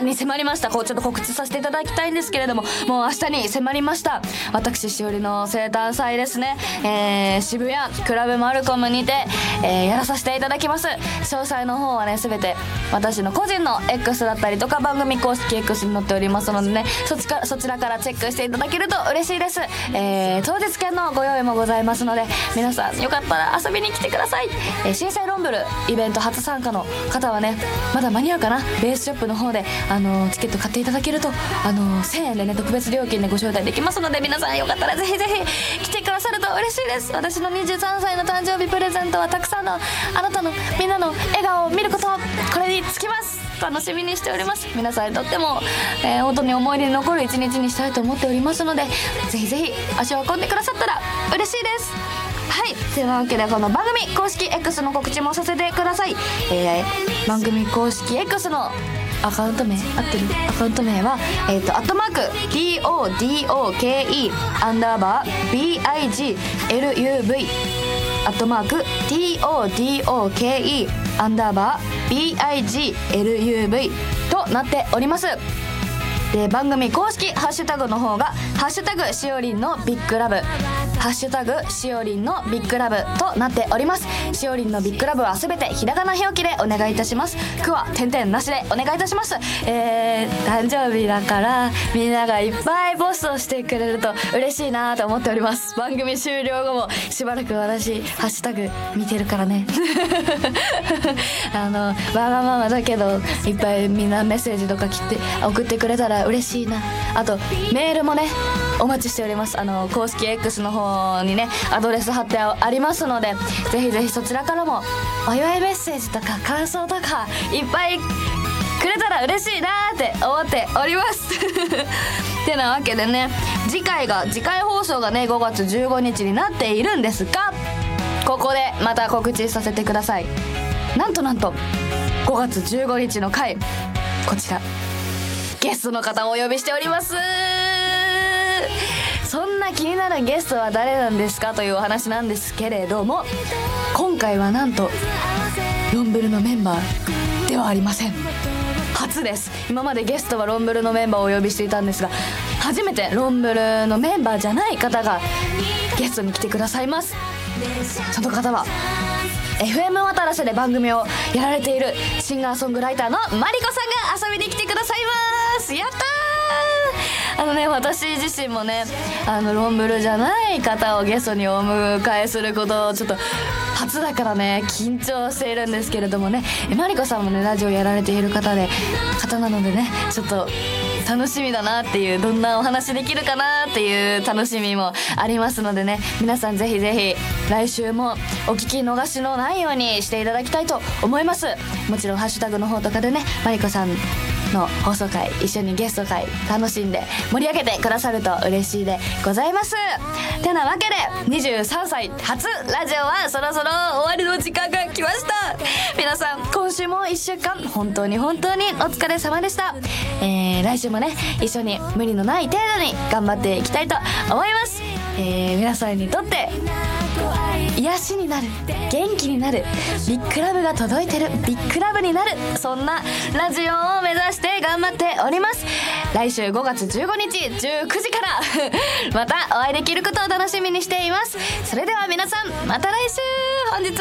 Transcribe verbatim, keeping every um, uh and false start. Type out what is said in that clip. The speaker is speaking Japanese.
に迫りました。こうちょっと告知させていただきたいんですけれども、もう明日に迫りました。私しおりの生誕祭ですね、えー、渋谷クラブマルコムにて、えー、やらさせていただきます。詳細の方はね、すべて私の個人の X だったりとか番組公式 X に載っておりますのでね、そっちかそちらからチェックしていただけると嬉しいです。えー、当日券のご用意もございますので、皆さんよかったら遊びに来てください。えー、震災ロンブルイベント初参加の方はね、まだ間に合うかな、ベースショップの方であのチケット買っていただけるとあのせんえんでね、特別料金でご招待できますので、皆さんよかったらぜひぜひ来てくださると嬉しいです。私のにじゅうさんさいの誕生日プレゼントはたくさんのあなたのみんなの笑顔を見ること、これにつきます。楽しみにしております。皆さんにとっても、えー、本当に思い出に残る一日にしたいと思っておりますので、ぜひぜひ足を運んでくださったら嬉しいです。はい、というわけでこの番組公式 X の告知もさせてください。えー、番組公式 X のアカウント名、合ってるアカウント名は、えーと、アットマーク ティーオーディーオーケーイー アンダーバー ビーアイジーエルユーブイ アットマーク ティーオーディーオーケーイー アンダーバー ビーアイジーエルユーブイ となっております。で、番組公式ハッシュタグの方がハッシュタグしおりんのビッグラブ、ハッシュタグしおりんのビッグラブとなっております。しおりんのビッグラブはすべてひらがな表記でお願いいたします。くは点々なしでお願いいたします。えー、誕生日だからみんながいっぱいポストしてくれると嬉しいなと思っております。番組終了後もしばらく私ハッシュタグ見てるからねあのわがままだけどいっぱいみんなメッセージとか来て送ってくれたら嬉しいな。あとメールもねお待ちしております。あの公式 X の方にねアドレス貼ってありますので、ぜひぜひそちらからもお祝いメッセージとか感想とかいっぱいくれたら嬉しいなって思っておりますてなわけでね、次回が次回放送がねごがつじゅうごにちになっているんですが、ここでまた告知させてください。なんとなんとごがつじゅうごにちの回、こちらゲストの方をお呼びしております。そんな気になるゲストは誰なんですかというお話なんですけれども、今回はなんとロンブルのメンバーではありません。初です。今までゲストはロンブルのメンバーをお呼びしていたんですが、初めてロンブルのメンバーじゃない方がゲストに来てくださいます。その方は エフエム 渡良瀬で番組をやられているシンガーソングライターのマリコさんが遊びに来てくださいます。やったー。あのね、私自身もねあのロンブルじゃない方をゲストにお迎えすることをちょっと初だからね緊張しているんですけれどもね、マリコさんもねラジオやられている方で方なのでね、ちょっと楽しみだなっていう、どんなお話できるかなっていう楽しみもありますのでね、皆さんぜひぜひ来週もお聞き逃しのないようにしていただきたいと思います。もちろんハッシュタグの方とかでねマリコさんの放送回一緒にゲスト回楽しんで盛り上げてくださると嬉しいでございます。てなわけでにじゅうさんさい初ラジオはそろそろ終わりの時間が来ました。皆さん今週もいっしゅうかん本当に本当にお疲れ様でした。えー、来週もね一緒に無理のない程度に頑張っていきたいと思います。えー、皆さんにとって癒しになる、元気になる、ビッグラブが届いてる、ビッグラブになる、そんなラジオを目指して頑張っております。来週ごがつじゅうごにちじゅうくじからまたお会いできることを楽しみにしています。それでは皆さんまた来週。本日